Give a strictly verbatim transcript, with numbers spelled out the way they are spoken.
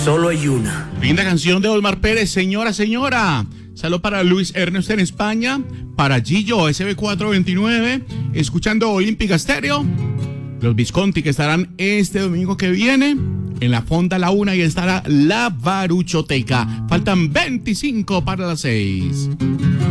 solo hay una. Linda canción de Osmar Pérez, señora, señora. Saludos para Luis Ernesto en España, para Gillo, S B cuatrocientos veintinueve, escuchando Olímpica Estéreo. Los Visconti que estarán este domingo que viene en la Fonda La Una y estará la Baruchoteca. Faltan veinticinco para las seis.